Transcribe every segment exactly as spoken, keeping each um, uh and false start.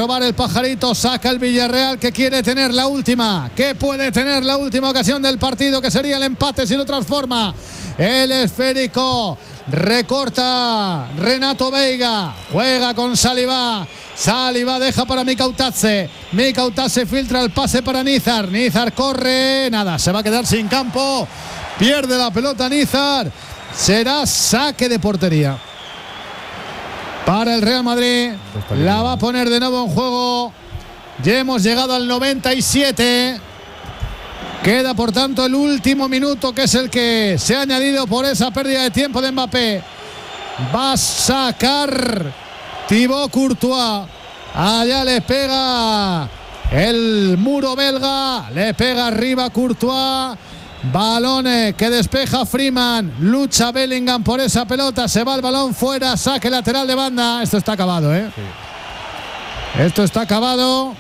robar el pajarito. Saca el Villarreal, que quiere tener la última, que puede tener la última ocasión del partido, que sería el empate si lo transforma. El esférico. Recorta Renato Veiga. Juega con Saliba. Saliba deja para Mikautadze. Mikautadze filtra el pase para Nízar. Nízar corre. Nada, se va a quedar sin campo. Pierde la pelota Nízar. Será saque de portería para el Real Madrid. La va a poner de nuevo en juego. Ya hemos llegado al noventa y siete. Queda por tanto el último minuto, que es el que se ha añadido por esa pérdida de tiempo de Mbappé. Va a sacar Thibaut Courtois. Allá le pega el muro belga. Le pega arriba Courtois. Balones que despeja Freeman. Lucha Bellingham por esa pelota. Se va el balón fuera. Saque lateral de banda. Esto está acabado, ¿eh? Sí. Esto está acabado.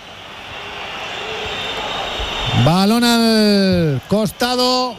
Balón al costado.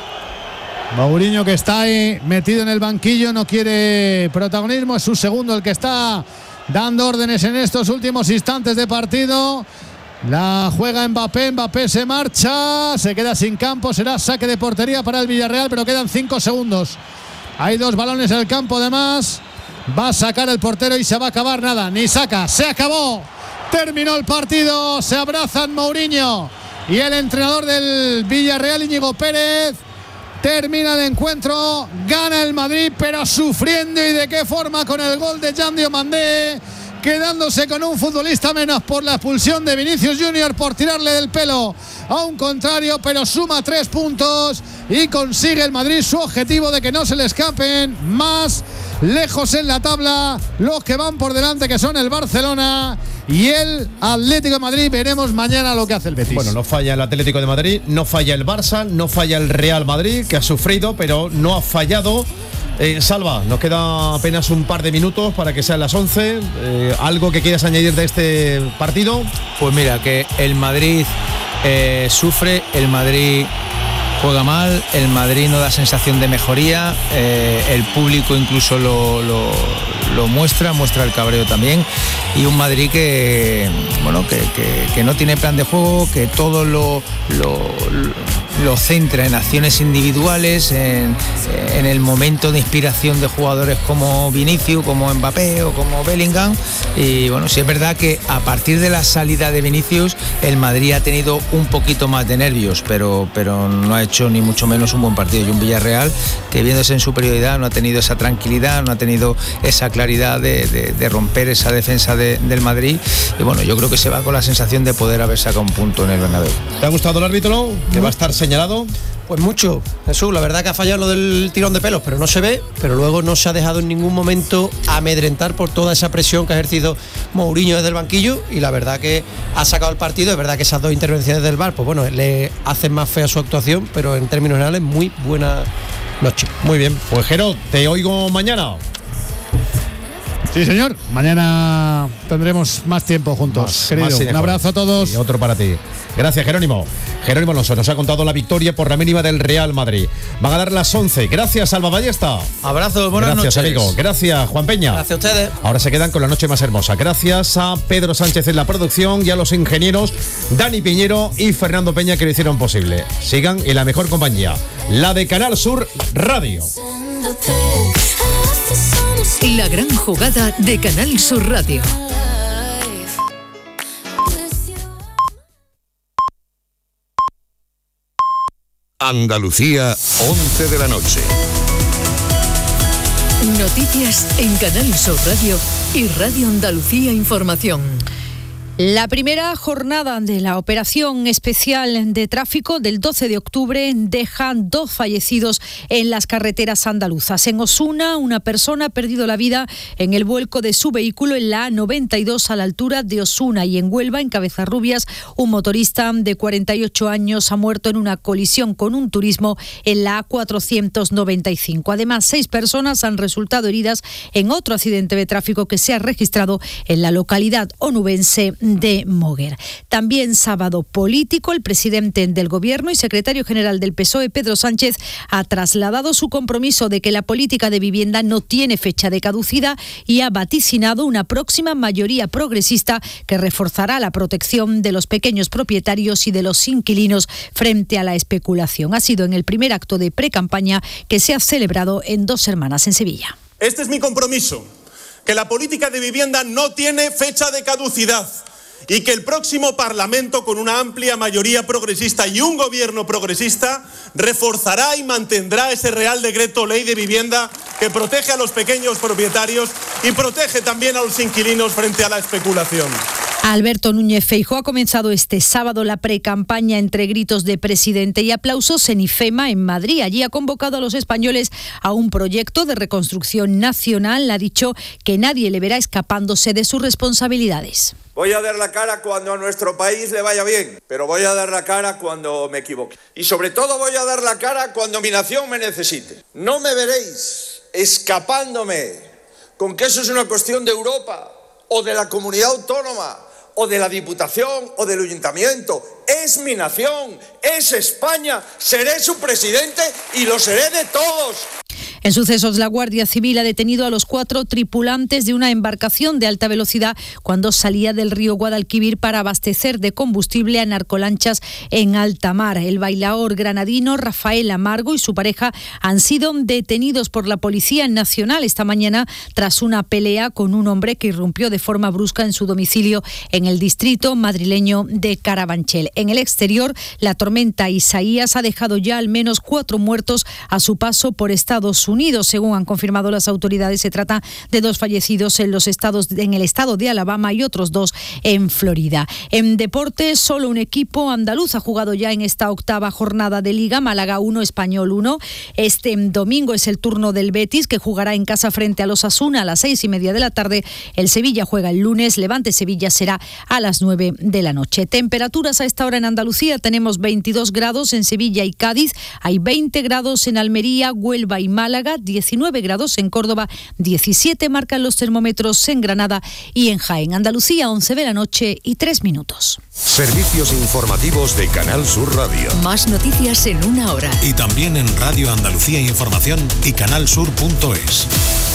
Mourinho, que está ahí metido en el banquillo, no quiere protagonismo. Es su segundo el que está dando órdenes en estos últimos instantes de partido. La juega Mbappé, Mbappé se marcha, se queda sin campo, será saque de portería para el Villarreal, pero quedan cinco segundos. Hay dos balones en el campo de más. Va a sacar el portero y se va a acabar. Nada, ni saca, se acabó. Terminó el partido, se abrazan Mourinho y el entrenador del Villarreal, Íñigo Pérez. Termina el encuentro, gana el Madrid, pero sufriendo, y de qué forma, con el gol de Jan Diomandé, quedándose con un futbolista menos por la expulsión de Vinicius Junior por tirarle del pelo a un contrario, pero suma tres puntos y consigue el Madrid su objetivo de que no se le escapen más lejos en la tabla los que van por delante, que son el Barcelona y el Atlético de Madrid. Veremos mañana lo que hace el Betis. Bueno, no falla el Atlético de Madrid, no falla el Barça, no falla el Real Madrid, que ha sufrido, pero no ha fallado. Eh, Salva, nos queda apenas un par de minutos para que sean las once. Eh, ¿Algo que quieras añadir de este partido? Pues mira, que el Madrid eh, sufre, el Madrid juega mal, el Madrid no da sensación de mejoría, eh, el público incluso lo, lo, lo muestra, muestra el cabreo también, y un Madrid que, bueno, que, que, que no tiene plan de juego, que todo lo, lo, lo centra en acciones individuales, en, en el momento de inspiración de jugadores como Vinicius, como Mbappé o como Bellingham. Y bueno, sí es verdad que a partir de la salida de Vinicius el Madrid ha tenido un poquito más de nervios, pero, pero no ha hecho ni mucho menos un buen partido. Y un Villarreal que, viéndose en superioridad, no ha tenido esa tranquilidad, no ha tenido esa claridad de, de, de romper esa defensa de, del Madrid. Y bueno, yo creo que se va con la sensación de poder haber sacado un punto en el Bernabéu. ¿Te ha gustado el árbitro? ¿Que va a estar señalado? Pues mucho, Jesús, la verdad que ha fallado lo del tirón de pelos, pero no se ve, pero luego no se ha dejado en ningún momento amedrentar por toda esa presión que ha ejercido Mourinho desde el banquillo, y la verdad que ha sacado el partido. Es verdad que esas dos intervenciones del V A R, pues bueno, le hacen más fea su actuación, pero en términos generales, muy buena noche. Muy bien, pues Jero, te oigo mañana. Sí, señor, mañana tendremos más tiempo juntos, más, querido. Más un abrazo a todos. Y otro para ti. Gracias, Jerónimo. Jerónimo Alonso nos ha contado la victoria por la mínima del Real Madrid. Van a dar las once. Gracias, Alba Ballesta. Abrazos, buenas Gracias, noches. amigo. Gracias, Juan Peña. Gracias a ustedes. Ahora se quedan con la noche más hermosa. Gracias a Pedro Sánchez en la producción y a los ingenieros Dani Piñero y Fernando Peña, que lo hicieron posible. Sigan en la mejor compañía, la de Canal Sur Radio. La gran jugada de Canal Sur Radio. Andalucía, once de la noche. Noticias en Canal Sur Radio y Radio Andalucía Información. La primera jornada de la operación especial de tráfico del doce de octubre deja dos fallecidos en las carreteras andaluzas. En Osuna, una persona ha perdido la vida en el vuelco de su vehículo en la A noventa y dos a la altura de Osuna, y en Huelva, en Cabezarrubias, un motorista de cuarenta y ocho años ha muerto en una colisión con un turismo en la A cuatrocientos noventa y cinco. Además, seis personas han resultado heridas en otro accidente de tráfico que se ha registrado en la localidad onubense de Moguer. También sábado político, el presidente del Gobierno y secretario general del P S O E, Pedro Sánchez, ha trasladado su compromiso de que la política de vivienda no tiene fecha de caducidad y ha vaticinado una próxima mayoría progresista que reforzará la protección de los pequeños propietarios y de los inquilinos frente a la especulación. Ha sido en el primer acto de precampaña que se ha celebrado en Dos Hermanas, en Sevilla. Este es mi compromiso, que la política de vivienda no tiene fecha de caducidad y que el próximo Parlamento, con una amplia mayoría progresista y un gobierno progresista, reforzará y mantendrá ese Real Decreto Ley de Vivienda que protege a los pequeños propietarios y protege también a los inquilinos frente a la especulación. Alberto Núñez Feijóo ha comenzado este sábado la precampaña entre gritos de presidente y aplausos en IFEMA, en Madrid. Allí ha convocado a los españoles a un proyecto de reconstrucción nacional. Ha dicho que nadie le verá escapándose de sus responsabilidades. Voy a dar la cara cuando a nuestro país le vaya bien, pero voy a dar la cara cuando me equivoque. Y sobre todo voy a dar la cara cuando mi nación me necesite. No me veréis escapándome con que eso es una cuestión de Europa o de la comunidad autónoma o de la Diputación o del Ayuntamiento. Es mi nación, es España, seré su presidente y lo seré de todos. En sucesos, la Guardia Civil ha detenido a los cuatro tripulantes de una embarcación de alta velocidad cuando salía del río Guadalquivir para abastecer de combustible a narcolanchas en alta mar. El bailaor granadino Rafael Amargo y su pareja han sido detenidos por la Policía Nacional esta mañana tras una pelea con un hombre que irrumpió de forma brusca en su domicilio en el distrito madrileño de Carabanchel. En el exterior, la tormenta Isaías ha dejado ya al menos cuatro muertos a su paso por Estados Unidos. Según han confirmado las autoridades, se trata de dos fallecidos en los estados, en el estado de Alabama y otros dos en Florida. En deportes, solo un equipo andaluz ha jugado ya en esta octava jornada de Liga, Málaga uno, Español uno. Este domingo es el turno del Betis, que jugará en casa frente a los Osasuna a las seis y media de la tarde. El Sevilla juega el lunes, Levante-Sevilla será a las nueve de la noche. Temperaturas a esta hora en Andalucía: tenemos veintidós grados en Sevilla y Cádiz, hay veinte grados en Almería, Huelva y Málaga, diecinueve grados en Córdoba, diecisiete marcan los termómetros en Granada y en Jaén. Andalucía, once de la noche y tres minutos. Servicios informativos de Canal Sur Radio. Más noticias en una hora. Y también en Radio Andalucía Información y canalsur punto es.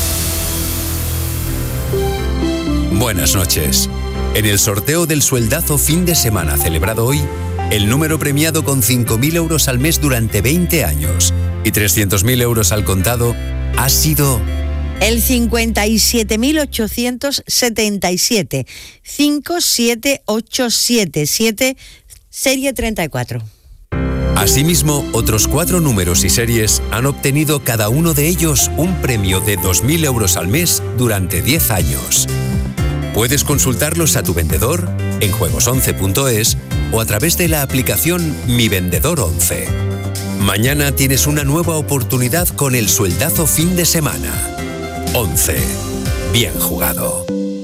Buenas noches. En el sorteo del sueldazo fin de semana celebrado hoy, el número premiado con cinco mil euros al mes durante veinte años y trescientos mil euros al contado ha sido el cincuenta y siete mil ochocientos setenta y siete, cinco siete ocho siete siete, serie treinta y cuatro. Asimismo, otros cuatro números y series han obtenido cada uno de ellos un premio de dos mil euros al mes durante diez años. Puedes consultarlos a tu vendedor, en juegos once punto es o a través de la aplicación Mi Vendedor once. Mañana tienes una nueva oportunidad con el sueldazo fin de semana. once. Bien jugado.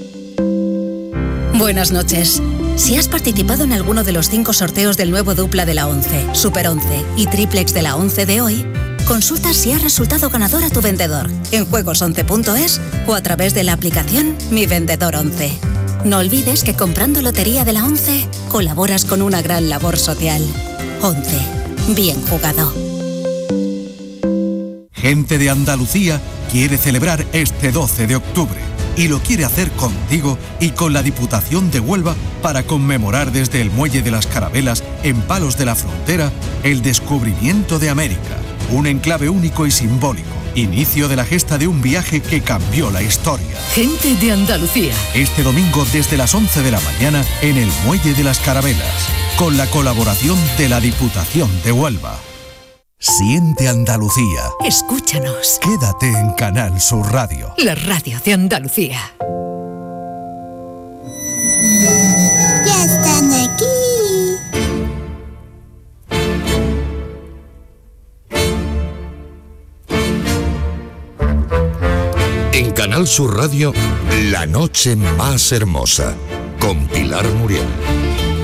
Buenas noches. Si has participado en alguno de los cinco sorteos del nuevo dupla de la once, Super once y Triplex de la once de hoy, consulta si has resultado ganador a tu vendedor en juegos once punto es o a través de la aplicación Mi Vendedor once. No olvides que comprando Lotería de la once colaboras con una gran labor social. once. Bien jugado. Gente de Andalucía quiere celebrar este doce de octubre y lo quiere hacer contigo y con la Diputación de Huelva para conmemorar desde el Muelle de las Carabelas, en Palos de la Frontera, el descubrimiento de América. Un enclave único y simbólico. Inicio de la gesta de un viaje que cambió la historia. Gente de Andalucía. Este domingo desde las once de la mañana en el Muelle de las Carabelas, con la colaboración de la Diputación de Huelva. Siente Andalucía. Escúchanos. Quédate en Canal Sur Radio. La radio de Andalucía. Ya están aquí. En Canal Sur Radio, La Noche Más Hermosa, con Pilar Muriel.